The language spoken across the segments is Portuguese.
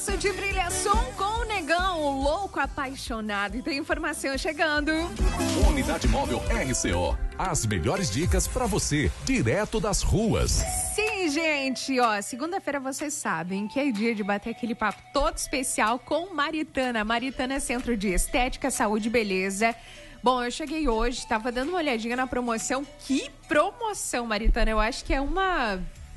De brilhação com o Negão, o louco apaixonado. E tem informação chegando. Unidade Móvel RCO. As melhores dicas pra você, direto das ruas. Sim, gente, segunda-feira vocês sabem que é dia de bater aquele papo todo especial com Maritana. Maritana é Centro de Estética, Saúde e Beleza. Bom, eu cheguei hoje, tava dando uma olhadinha na promoção. Que promoção, Maritana? Eu acho que é uma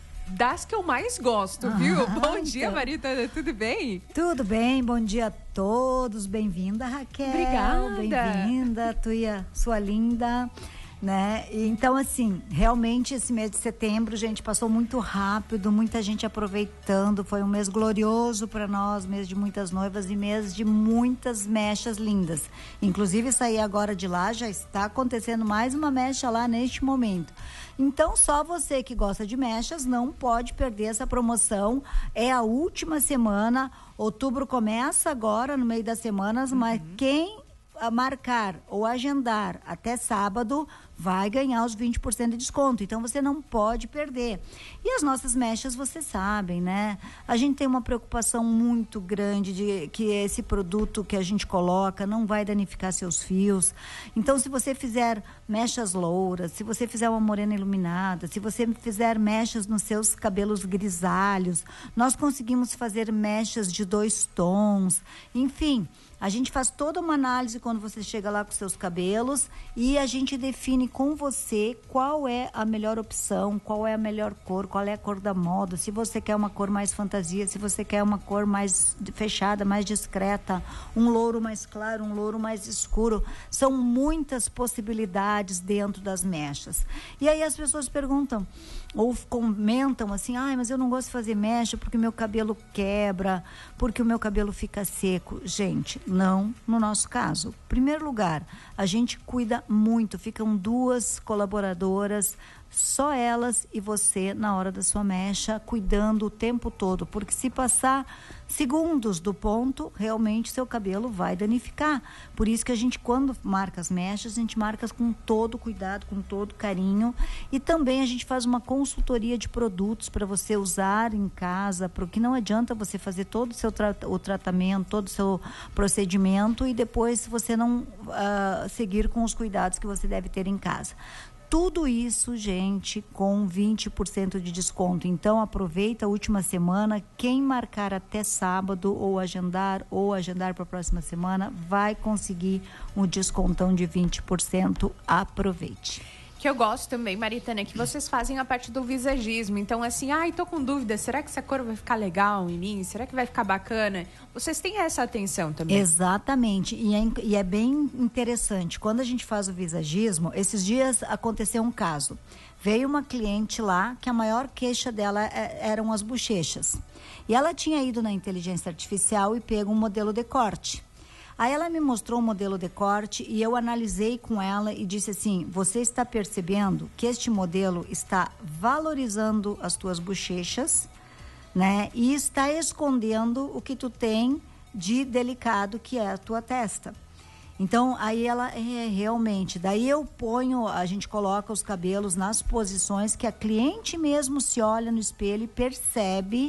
das que eu mais gosto, viu? Bom dia, Maritana, tudo bem? Tudo bem, bom dia a todos. Bem-vinda, Raquel. Obrigada. Bem-vinda, sua linda, né? E então, assim, realmente esse mês de setembro, gente, passou muito rápido, muita gente aproveitando. Foi um mês glorioso para nós, mês de muitas noivas e mês de muitas mechas lindas. Inclusive, saí agora de lá, já está acontecendo mais uma mecha lá neste momento. Então, só você que gosta de mechas não pode perder essa promoção. É a última semana. Outubro começa agora, no meio das semanas, mas quem marcar ou agendar até sábado vai ganhar os 20% de desconto. Então, você não pode perder. E as nossas mechas, vocês sabem, né? A gente tem uma preocupação muito grande de que esse produto que a gente coloca não vai danificar seus fios. Então, se você fizer mechas louras, se você fizer uma morena iluminada, se você fizer mechas nos seus cabelos grisalhos, nós conseguimos fazer mechas de 2 tons. Enfim, a gente faz toda uma análise quando você chega lá com seus cabelos e a gente define com você qual é a melhor opção, qual é a melhor cor, qual é a cor da moda, se você quer uma cor mais fantasia, se você quer uma cor mais fechada, mais discreta, um louro mais claro, um louro mais escuro. São muitas possibilidades dentro das mechas. E aí as pessoas perguntam ou comentam assim, mas eu não gosto de fazer mecha porque o meu cabelo quebra, porque o meu cabelo fica seco. Gente, não no nosso caso. Em primeiro lugar, a gente cuida muito, ficam 2 colaboradoras, só elas e você na hora da sua mecha, cuidando o tempo todo, porque se passar segundos do ponto, realmente seu cabelo vai danificar. Por isso que a gente, quando marca as mechas, a gente marca com todo cuidado, com todo carinho, e também a gente faz uma consultoria de produtos para você usar em casa, porque não adianta você fazer todo o seu o tratamento, todo o seu procedimento e depois você não seguir com os cuidados que você deve ter em casa. Tudo isso, gente, com 20% de desconto. Então, aproveita a última semana. Quem marcar até sábado ou agendar para a próxima semana vai conseguir um descontão de 20%. Aproveite. Que eu gosto também, Maritana, que vocês fazem a parte do visagismo. Então, assim, tô com dúvida, será que essa cor vai ficar legal em mim? Será que vai ficar bacana? Vocês têm essa atenção também. Exatamente, e é bem interessante. Quando a gente faz o visagismo, esses dias aconteceu um caso. Veio uma cliente lá que a maior queixa dela eram as bochechas. E ela tinha ido na inteligência artificial e pego um modelo de corte. Aí ela me mostrou o modelo de corte e eu analisei com ela e disse assim, você está percebendo que este modelo está valorizando as tuas bochechas, né? E está escondendo o que tu tem de delicado, que é a tua testa. Então, aí ela realmente, daí a gente coloca os cabelos nas posições que a cliente mesmo se olha no espelho e percebe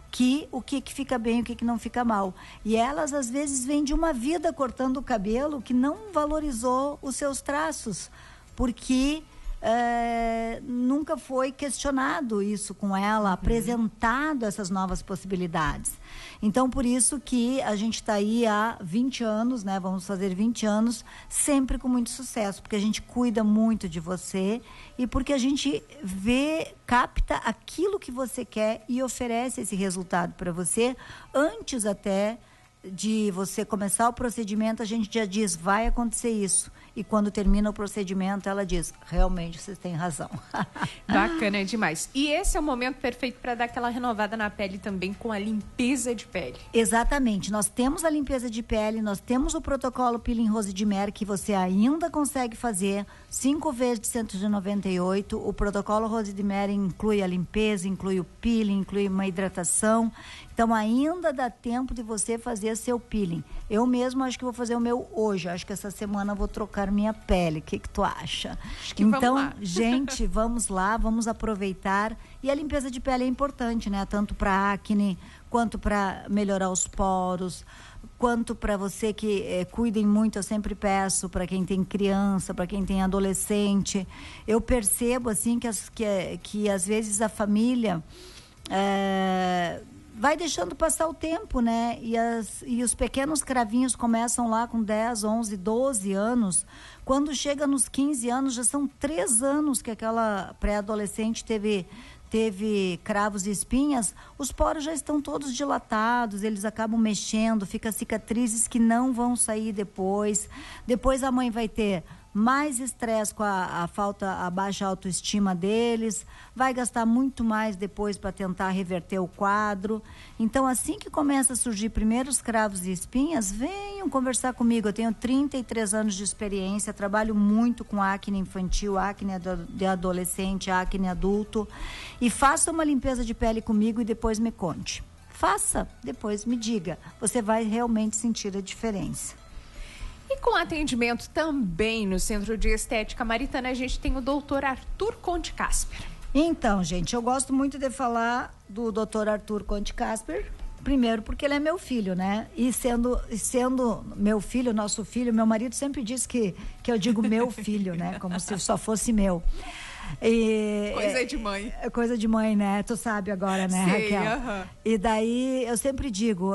o que fica bem e o que não fica mal. E elas, às vezes, vêm de uma vida cortando o cabelo que não valorizou os seus traços, porque nunca foi questionado isso com ela, apresentado essas novas possibilidades. Então, por isso que a gente está aí há 20 anos, né? Vamos fazer 20 anos, sempre com muito sucesso, porque a gente cuida muito de você e porque a gente capta aquilo que você quer e oferece esse resultado para você antes até de você começar o procedimento. A gente já diz, vai acontecer isso. E quando termina o procedimento, ela diz, realmente vocês têm razão. Bacana demais. E esse é o momento perfeito para dar aquela renovada na pele também, com a limpeza de pele. Exatamente. Nós temos a limpeza de pele, nós temos o protocolo Peeling Rose de Mer, que você ainda consegue fazer 5 vezes de 198. O protocolo Rose de Mer inclui a limpeza, inclui o peeling, inclui uma hidratação. Então, ainda dá tempo de você fazer seu peeling. Eu mesmo acho que vou fazer o meu hoje. Acho que essa semana eu vou trocar minha pele. O que tu acha? Acho que então, vamos lá. gente, vamos lá, vamos aproveitar. E a limpeza de pele é importante, né? Tanto para acne, quanto para melhorar os poros, quanto para você que cuidem muito. Eu sempre peço para quem tem criança, para quem tem adolescente. Eu percebo assim que às vezes a família vai deixando passar o tempo, né? E os pequenos cravinhos começam lá com 10, 11, 12 anos. Quando chega nos 15 anos, já são 3 anos que aquela pré-adolescente teve cravos e espinhas, os poros já estão todos dilatados, eles acabam mexendo, fica cicatrizes que não vão sair depois. Depois a mãe vai ter mais estresse com a baixa autoestima deles, vai gastar muito mais depois para tentar reverter o quadro. Então, assim que começa a surgir primeiros cravos e espinhas, venham conversar comigo. Eu tenho 33 anos de experiência, trabalho muito com acne infantil, acne de adolescente, acne adulto, e faça uma limpeza de pele comigo e depois me conte. Faça, depois me diga. Você vai realmente sentir a diferença. E com atendimento também no Centro de Estética Maritana, a gente tem o Dr. Arthur Conte Casper. Então, gente, eu gosto muito de falar do Dr. Arthur Conte Casper, primeiro porque ele é meu filho, né? E sendo meu filho, nosso filho, meu marido sempre diz que eu digo meu filho, né? Como se só fosse meu. Coisa de mãe. Coisa de mãe, né? Tu sabe agora, né, sei, Raquel? E daí eu sempre digo,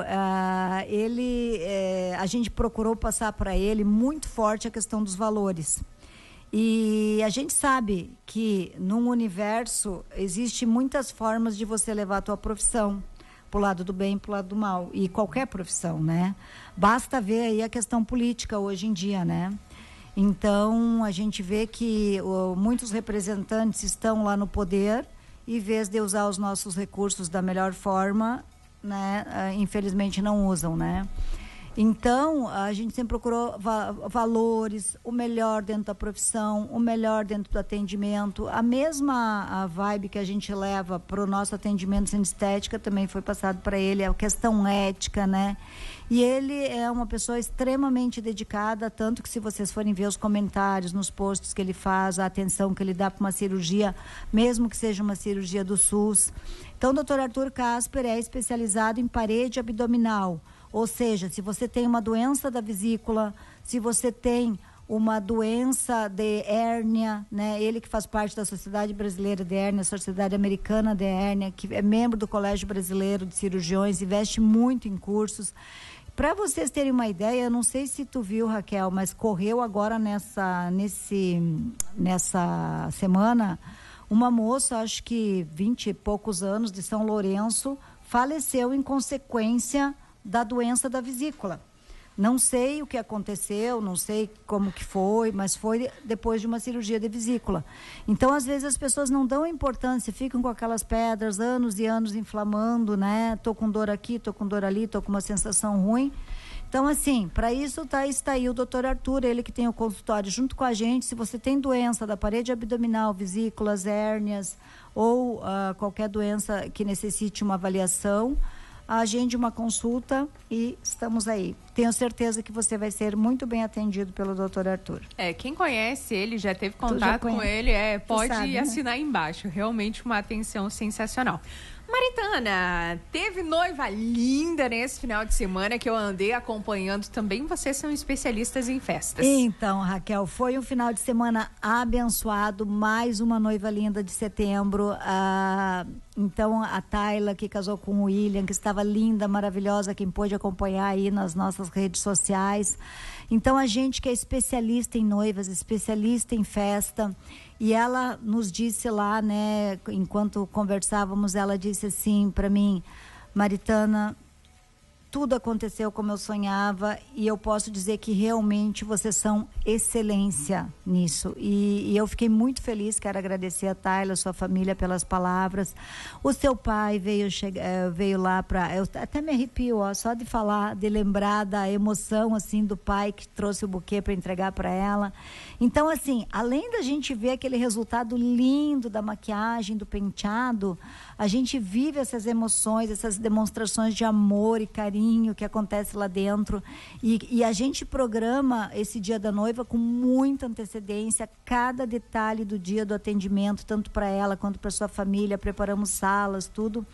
a gente procurou passar para ele muito forte a questão dos valores. E a gente sabe que num universo existe muitas formas de você levar a tua profissão pro lado do bem, pro lado do mal, e qualquer profissão, né? Basta ver aí a questão política hoje em dia, né? Então, a gente vê que muitos representantes estão lá no poder e, em vez de usar os nossos recursos da melhor forma, né, infelizmente não usam, né? Então, a gente sempre procurou valores, o melhor dentro da profissão, o melhor dentro do atendimento. A mesma vibe que a gente leva para o nosso atendimento em estética também foi passado para ele, a questão ética, né? E ele é uma pessoa extremamente dedicada, tanto que se vocês forem ver os comentários nos posts que ele faz, a atenção que ele dá para uma cirurgia, mesmo que seja uma cirurgia do SUS. Então, o Dr. Arthur Casper é especializado em parede abdominal. Ou seja, se você tem uma doença da vesícula, se você tem uma doença de hérnia, né? Ele que faz parte da Sociedade Brasileira de Hérnia, Sociedade Americana de Hérnia, que é membro do Colégio Brasileiro de Cirurgiões, investe muito em cursos. Para vocês terem uma ideia, eu não sei se tu viu, Raquel, mas correu agora nessa semana, uma moça, acho que 20 e poucos anos, de São Lourenço, faleceu em consequência da doença da vesícula. Não sei o que aconteceu, não sei como que foi, mas foi depois de uma cirurgia de vesícula. Então, às vezes, as pessoas não dão importância, ficam com aquelas pedras, anos e anos inflamando, né? Tô com dor aqui, tô com dor ali, tô com uma sensação ruim. Então, assim, para isso está aí o Dr. Arthur, ele que tem o consultório junto com a gente. Se você tem doença da parede abdominal, vesículas, hérnias ou qualquer doença que necessite uma avaliação, agende uma consulta e estamos aí. Tenho certeza que você vai ser muito bem atendido pelo Dr. Arthur. Quem conhece ele, já teve contato com ele, pode sabe, assinar, né? Embaixo. Realmente uma atenção sensacional. Maritana, teve noiva linda nesse final de semana que eu andei acompanhando também. Vocês são especialistas em festas. Então, Raquel, foi um final de semana abençoado. Mais uma noiva linda de setembro. Então, a Tayla, que casou com o William, que estava linda, maravilhosa, quem pôde acompanhar aí nas nossas redes sociais. Então, a gente que é especialista em noivas, especialista em festa, e ela nos disse lá, né, enquanto conversávamos, ela disse assim para mim: Maritana, tudo aconteceu como eu sonhava e eu posso dizer que realmente vocês são excelência nisso. E eu fiquei muito feliz, quero agradecer a Tayla, sua família, pelas palavras. O seu pai veio lá para... Eu até me arrepio, só de falar, de lembrar da emoção, assim, do pai que trouxe o buquê para entregar para ela. Então, assim, além da gente ver aquele resultado lindo da maquiagem, do penteado, a gente vive essas emoções, essas demonstrações de amor e carinho que acontece lá dentro, e a gente programa esse dia da noiva com muita antecedência, cada detalhe do dia do atendimento, tanto para ela quanto para sua família, preparamos salas, tudo,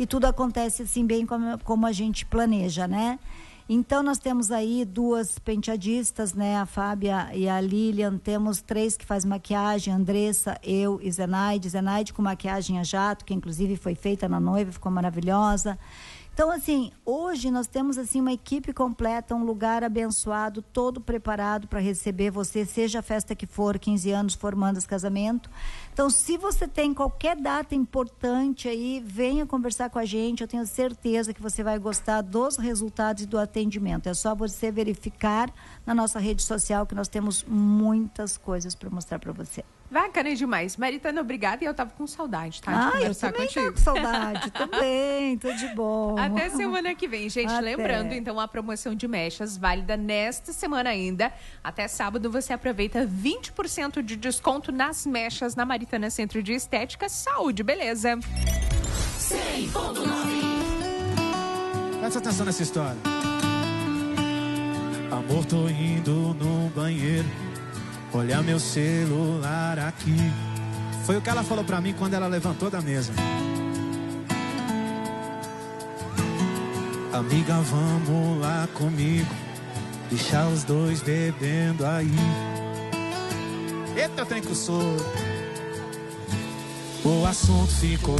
e tudo acontece assim bem como a gente planeja, né? Então, nós temos aí 2 penteadistas, né? A Fábia e a Lilian. Temos 3 que faz maquiagem, Andressa, eu e Zenaide. Zenaide com maquiagem a jato, que inclusive foi feita na noiva, ficou maravilhosa. Então, assim, hoje nós temos assim uma equipe completa, um lugar abençoado, todo preparado para receber você, seja a festa que for, 15 anos, formandas, casamento. Então, se você tem qualquer data importante aí, venha conversar com a gente. Eu tenho certeza que você vai gostar dos resultados e do atendimento. É só você verificar na nossa rede social que nós temos muitas coisas para mostrar para você. Bacana demais. Maritana, obrigada. E eu tava com saudade, tá? De conversar contigo. Tava com saudade também, tudo de bom. Até semana que vem, gente. Até. Lembrando, então, a promoção de mechas válida nesta semana ainda. Até sábado você aproveita 20% de desconto nas mechas na Maritana Centro de Estética, Saúde, beleza? 100.9. Presta atenção nessa história. Amor, tô indo no banheiro, olhar meu celular aqui. Foi o que ela falou pra mim quando ela levantou da mesa. Amiga, vamos lá comigo, deixar os 2 bebendo aí. Eita, tem que o soro. O assunto ficou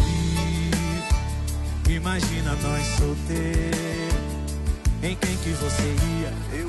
livre. Imagina nós solteiros. Em quem que você ia?